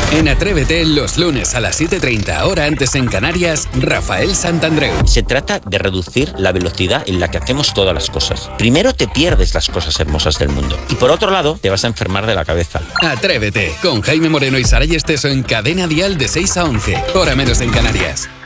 En Atrévete, los lunes a las 7:30, hora antes en Canarias, Rafael Santandreu. Se trata de reducir la velocidad en la que hacemos todas las cosas. Primero te pierdes las cosas hermosas del mundo y por otro lado te vas a enfermar de la cabeza. Atrévete, con Jaime Moreno y Saray Esteso en Cadena Dial de 6 a 11, hora menos en Canarias.